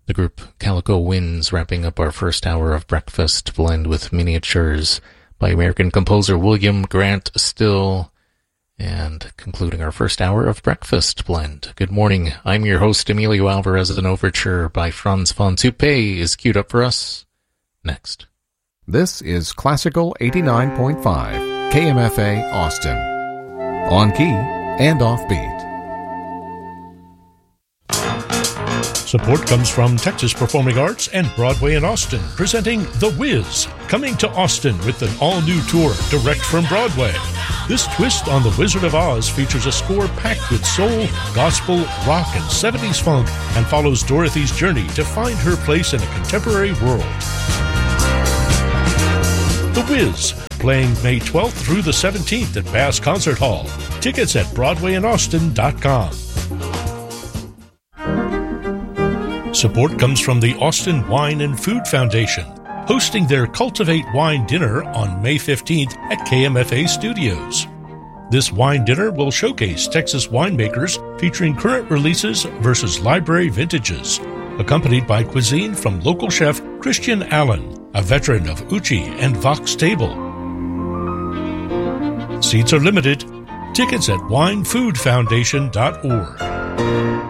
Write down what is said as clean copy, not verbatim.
The group Calico Winds wrapping up our first hour of Breakfast Blend with Miniatures by American composer William Grant Still, and concluding our first hour of Breakfast Blend. Good morning. I'm your host, Emilio Alvarez. An overture by Franz von Tuppe is queued up for us next. This is Classical 89.5 KMFA Austin. On key and offbeat. Support comes from Texas Performing Arts and Broadway in Austin, presenting The Wiz, coming to Austin with an all-new tour direct from Broadway. This twist on The Wizard of Oz features a score packed with soul, gospel, rock, and 70s funk, and follows Dorothy's journey to find her place in a contemporary world. The Wiz, playing May 12th through the 17th at Bass Concert Hall. Tickets at BroadwayInAustin.com. Support comes from the Austin Wine and Food Foundation, hosting their Cultivate Wine Dinner on May 15th at KMFA Studios. This wine dinner will showcase Texas winemakers featuring current releases versus library vintages, accompanied by cuisine from local chef Christian Allen, a veteran of Uchi and Vox Table. Seats are limited. Tickets at winefoodfoundation.org.